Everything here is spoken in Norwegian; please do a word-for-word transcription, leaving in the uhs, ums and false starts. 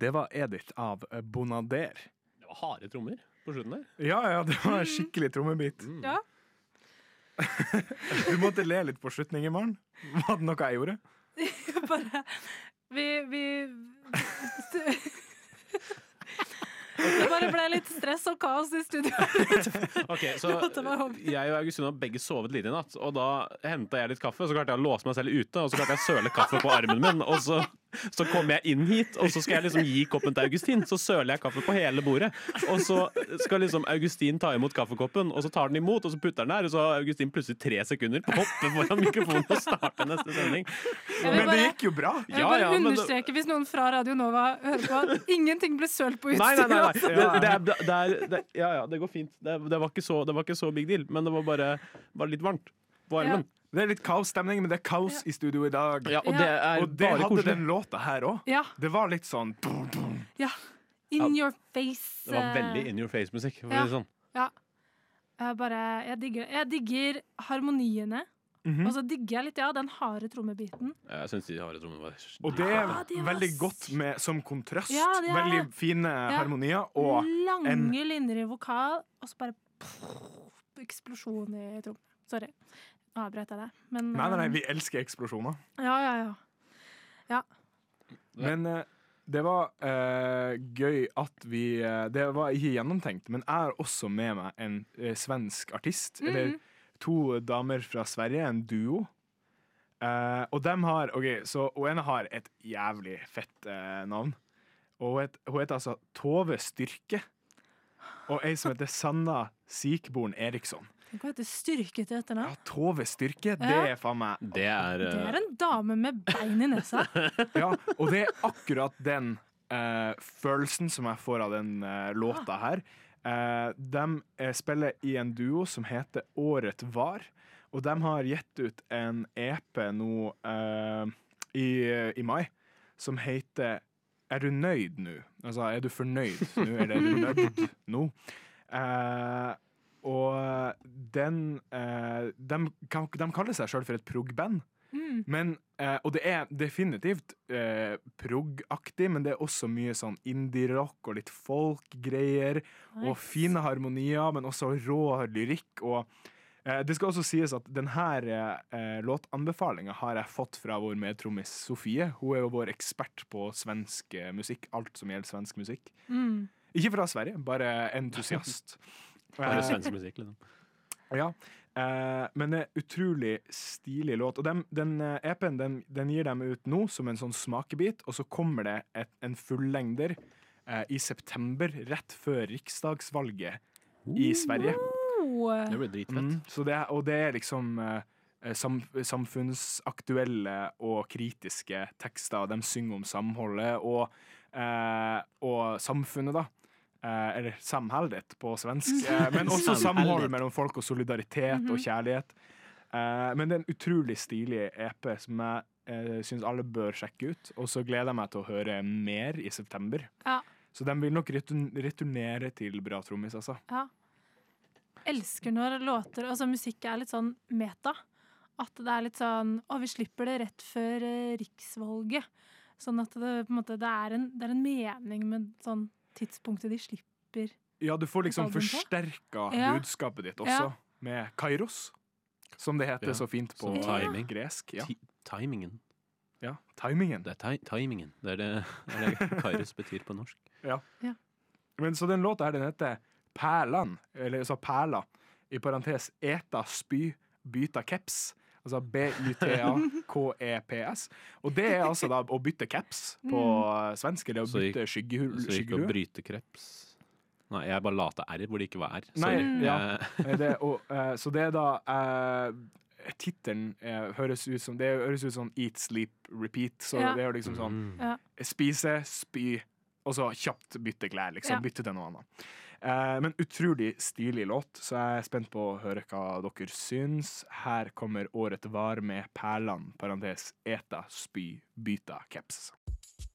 det var Edith av Bonader. Det var harde trommer på slutten der. Ja, ja, det var en skikkelig trommebit. Mm. Ja. Du måtte le litt på slutningen, Maren. Var det noe jeg gjorde? Bare Vi, vi Det bare ble litt stress og kaos i studio. Ok, så jeg og Augustin har begge sovet lite i natt, og da hentet jeg litt kaffe, og så klarte jeg å låse meg selv ute, og så klarte jeg å søle kaffe på armen min, og så, så kom jeg inn hit, og så skal jeg liksom gi koppen til Augustin, så søler jeg kaffe på hele bordet, og så skal liksom Augustin ta imot kaffekoppen, og så tar den imot, og så putter den der, og så har Augustin plutselig tre sekunder på å hoppe foran mikrofonen og starte neste sending. Men det gikk jo bra. Jeg vil bare ja, ja, understreke, hvis noen fra Radio Nova hører på, at ingenting ble sølt på utstyret. Nei, nei, nei, nei. Det, det, er, det, er, det, ja, ja, det går fint. Det, det, var ikke så, det var ikke så big deal, men det var bare, bare litt varmt på armen. Ja. Det er litt kaosstemning, men det er kaos ja. i studio i dag. Ja, og det, er og det bare hadde koselig. Den låta her også. Ja. Det var litt sånn ja. In your face. Det var veldig in your face-musikk. Ja. Sånn. Ja. Jeg bare, jeg digger, jeg digger harmoniene. Mm-hmm. Og så digger jeg litt, ja, den harde trommebiten. Jeg synes de harde trommene var... Og det er ja, de veldig godt med, som kontrast. Ja, er... Veldig fine ja. harmonier. Og lange en... linjer i vokal, og så bare pff, eksplosjon i trommene. Sorry, nå avbrøt jeg det. Men, nei, nei, nei, vi elsker eksplosjoner. Ja, ja, ja. ja. Men uh, det var uh, gøy at vi uh, det var ikke gjennomtenkt, men jeg har også med meg en uh, svensk artist. Mm. Eller to damer fra Sverige, en duo. Uh, og dem har ok, så og en har et jævlig fett uh, navn. Og hun, het, hun heter altså Tove Styrke. Og ei som heter Sanna Sikborn Eriksson. Hva heter Styrke til etter nå? Ja, Tove Styrke, det er faen meg Det er, uh... det er en dame med bein i nesa. Ja, og det er akkurat den uh, følelsen som jeg får av den uh, låta her. Uh, de uh, spiller i en duo som heter Året var, og de har gitt ut en E P nå uh, i, i mai som heter Er du nøyd nå? Altså, er du fornøyd nå? Eller er du nøyd nå? Uh, og den uh, de, kan, de kaller seg selv for et prog-band. Mm. Men, eh, og det er definitivt eh, prog-aktig, men det er også mye sånn indie-rock og litt folk-greier, nice. Og fine harmonier, men også rå lyrikk. Og eh, det skal også sies at denne eh, låtanbefalingen har jeg fått fra vår medtrommis Sofie. Hun er jo vår ekspert på svensk musikk, alt som gjelder svensk musikk. Mm. Ikke fra Sverige, bare entusiast. Bare svensk musikk, liksom. Ja. Uh, men det er utrolig stilig låt. Og den, den uh, E P-en den, den gir dem ut nå som en sånn smakebit, og så kommer det et, en fullengder uh, i september, rett før riksdagsvalget uh, i Sverige. Det blir dritfett. Mm, så det, og det er liksom uh, sam, samfunnsaktuelle og kritiske tekster. De synger om samholdet og, uh, og samfunnet, da. Eh, eller samholdet på svensk, eh, men også samhold mellom folk og solidaritet mm-hmm. og kjærlighet. Eh, men det er en utrolig stilig E P som jeg eh, synes alle bør sjekke ut, og så gleder jeg meg til å høre mer i september. Ja. Så de vil nok return- returnere til Bra Trommis, altså. Ja. Elsker når låter, altså musikk er litt sånn meta. At det er litt sånn, å vi slipper det rett før eh, riksvalget. Sånn at det, på en måte, det er en, det er en mening med sånn tidspunktet de slipper. Ja, du får liksom forsterka ja. budskapet ditt også, ja. med kairos, som det heter ja. så fint på timing. Gresk. Ja. Timingen. Ja, timingen. Det er ti- timingen. Det er det, det, er det kairos betyr på norsk. Ja. ja. Men så den låta her, den heter Pärlan, eller så Pärla, i parentes eta spy, byta keps. Altså B Y T A K E P S. Og det er altså da å bytte caps på mm. svensk, eller å bytte skyggehull. Så ikke å bryte kreps. Nei, jeg bare lata R hvor det ikke var R. Nei, ja. det, og, uh, så det er da uh, tittelen uh, høres ut som det høres ut som Eat, Sleep, Repeat. Så ja. det er liksom sånn ja. spise, spy, og så kjapt bytte klær, liksom. Ja. Bytte til noe annet. Uh, men utrolig stilig låt, så jeg er spent på å høre hva dere syns. Her kommer Året var med Pärlan, parentes eta, spy, byta, keps.